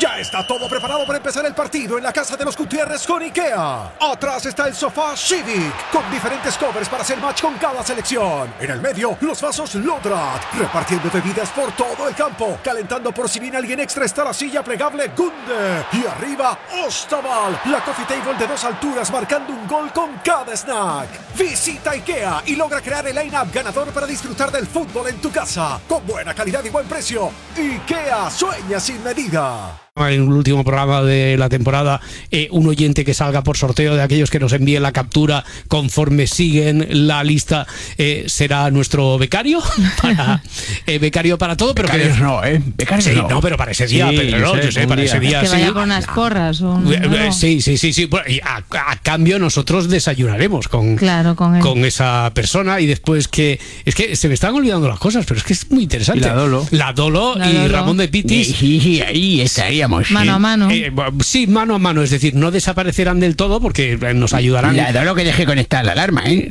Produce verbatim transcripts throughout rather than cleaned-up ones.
Ya está todo preparado para empezar el partido en la casa de los Gutiérrez con IKEA. Atrás está el sofá Civic, con diferentes covers para hacer match con cada selección. En el medio, los vasos Lodrat, repartiendo bebidas por todo el campo. Calentando por si viene alguien extra está la silla plegable Gunde. Y arriba, Ostaval, la coffee table de dos alturas marcando un gol con cada snack. Visita IKEA y logra crear el line-up ganador para disfrutar del fútbol en tu casa. Con buena calidad y buen precio. IKEA, sueña sin medida. En el último programa de la temporada, eh, un oyente que salga por sorteo de aquellos que nos envíen la captura conforme siguen la lista eh, será nuestro becario para, eh, becario para todo, pero Becarios que, no, ¿eh? Becarios sí, no. no, pero para ese día, Sí, Pedro, no, yo sé, yo sé, para un ese día. día Que vaya sí. con unas porras o un- Eh, eh, no. Sí, sí, sí, sí. Bueno, y a, a cambio nosotros desayunaremos con, Claro, con él. con esa persona y después que es que se me están olvidando las cosas, pero es que es muy interesante. Y la Dolo. La Dolo La y Dolo. Ramón de Pitis. Sí, sí, ahí estaríamos. Mano a mano. Eh, sí, mano a mano, es decir, no desaparecerán del todo porque nos ayudarán. La Dolo que deje conectar la alarma, ¿eh?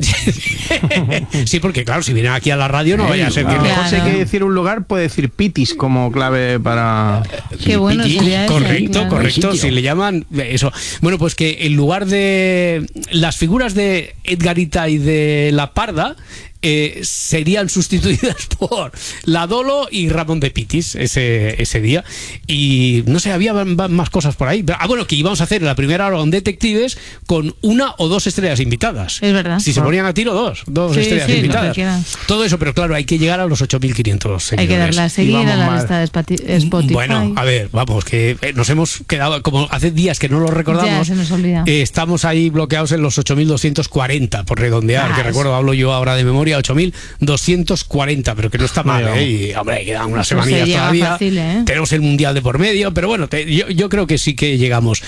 Sí, porque claro, si vienen aquí a la radio no vaya a ser que... A lo Claro. mejor si hay que decir un lugar, puede decir Pitis como clave para... Qué bueno Pitis. sería ese, Correcto, claro. correcto, Sitio. si le llaman eso. Bueno, pues que en lugar de las figuras de Edgarita y de La Parda eh, serían sustituidas por La Dolo y Ramón de Pitis ese, ese día. Y no sé, había m- más cosas por ahí. Ah, bueno, que íbamos a hacer en la primera hora un detectives con una o dos estrellas invitadas. Es verdad. Si se ponían a tiro, dos, dos Sí, estrellas sí, lo que invitadas. quieran. Todo eso, pero claro, hay que llegar a los ocho mil quinientos Hay que seguidores. darle a seguir vamos a la mal. lista de Spati- Spotify. Bueno, a ver, vamos, que eh, nos hemos quedado, como hace días que no lo recordamos, Ya, se nos olvida. eh, estamos ahí bloqueados en los ocho mil doscientos cuarenta, por redondear, Ah, que eso. recuerdo, hablo yo ahora de memoria, ocho mil doscientos cuarenta, pero que no está mal, Bueno. ¿eh? Y, hombre, quedan unas Pues se semanillas llega todavía. fácil, ¿eh? Tenemos el Mundial de por medio, pero bueno, te- yo, yo creo que sí que llegamos.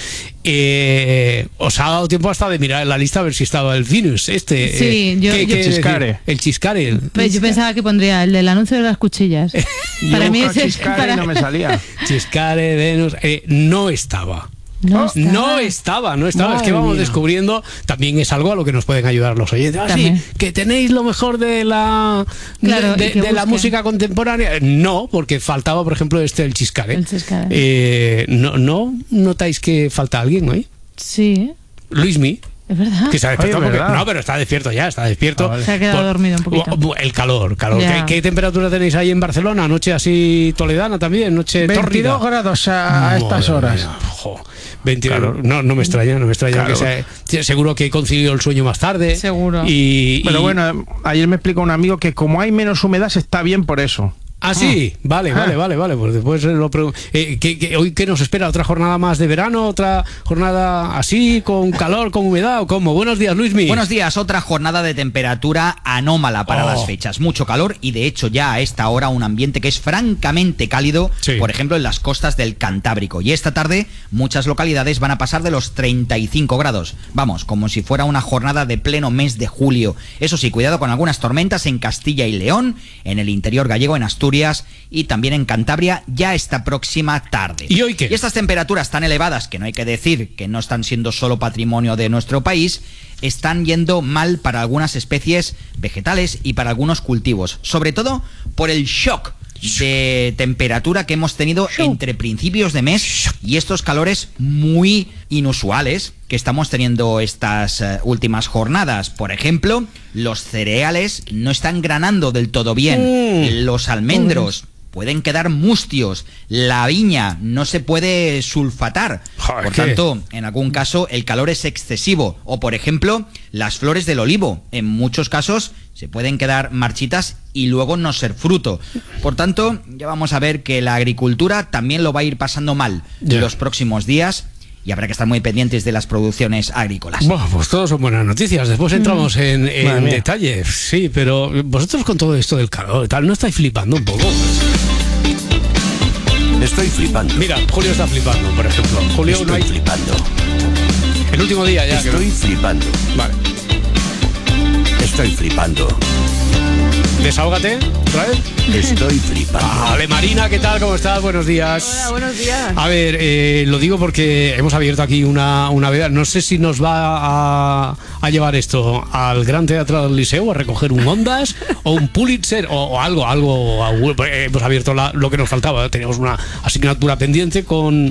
Eh, ¿Os ha dado tiempo hasta de mirar en la lista a ver si estaba el Venus este? Sí, eh, yo- ¿qué- yo- qué Chiscare. decir? El Chiscare. Pues yo pensaba que pondría el del anuncio de las cuchillas. Para Yo mí busco ese es Chiscare para- y no me salía. Chiscare, Venus, eh, no estaba. No está. No estaba, no estaba. Es que Madre vamos mía. descubriendo. También es algo a lo que nos pueden ayudar los oyentes. Ah, sí, También. que tenéis lo mejor de la Claro, de, y que de la busquen. música contemporánea. No, porque faltaba, por ejemplo, este el Chiscare. El Chiscare. Eh, no, no notáis que falta alguien hoy. Sí, Luismi. es verdad. Que se ha despertado Oye, porque- ¿verdad? no, pero está despierto ya, está despierto. Ah, vale. Se ha quedado dormido un poquito. Bu- bu- El calor, calor. Ya. ¿Qué, qué temperatura tenéis ahí en Barcelona? Noche así toledana también, noche tórrida. veintidós grados a, a estas Madre horas. mía, jo, veinte Claro. no, no me extraña, no me extraña Claro. que sea, sí, seguro que he conciliado el sueño más tarde. Seguro. Y, Pero y- bueno, ayer me explicó un amigo que como hay menos humedad se está bien por eso. Ah, sí, vale, Ah. vale, vale, vale. Pues después lo pregun- eh, ¿qué- qué- hoy qué nos espera, otra jornada más de verano, otra jornada así, con calor, con humedad o cómo. Buenos días, Luismi. Buenos días, otra jornada de temperatura anómala para Oh. las fechas. Mucho calor y de hecho ya a esta hora un ambiente que es francamente cálido, Sí. por ejemplo en las costas del Cantábrico. Y esta tarde muchas localidades van a pasar de los treinta y cinco grados. Vamos, como si fuera una jornada de pleno mes de julio. Eso sí, cuidado con algunas tormentas en Castilla y León, en el interior gallego, en Asturias y también en Cantabria ya esta próxima tarde. ¿Y hoy qué? Y estas temperaturas tan elevadas, que no hay que decir que no están siendo solo patrimonio de nuestro país, están yendo mal para algunas especies vegetales y para algunos cultivos, sobre todo por el shock de temperatura que hemos tenido entre principios de mes y estos calores muy inusuales que estamos teniendo estas eh, últimas jornadas. Por ejemplo, los cereales no están granando del todo bien, los almendros pueden quedar mustios, la viña no se puede sulfatar, Joder, por ¿qué? tanto, en algún caso el calor es excesivo, o por ejemplo, las flores del olivo, en muchos casos se pueden quedar marchitas y luego no ser fruto. Por tanto, ya vamos a ver que la agricultura también lo va a ir pasando mal Ya. los próximos días y habrá que estar muy pendientes de las producciones agrícolas. Bueno, pues todos son buenas noticias. Después entramos en, en Madre mía. detalle. Sí, pero vosotros con todo esto del calor y tal, ¿no estáis flipando un poco? Estoy flipando. Mira, Julio está flipando, por ejemplo. Julio, no Estoy hay... flipando. El último día ya. que no- Estoy flipando. Vale. Estoy flipando. Desahógate, otra vez. Estoy flipando. Vale, Marina, ¿qué tal? ¿Cómo estás? Buenos días. Hola, buenos días. A ver, eh, lo digo porque hemos abierto aquí una, una veda. No sé si nos va a, a llevar esto al Gran Teatro del Liceo a recoger un Ondas o un Pulitzer o, o algo, algo. Eh, hemos abierto la- lo que nos faltaba. Teníamos una asignatura pendiente con,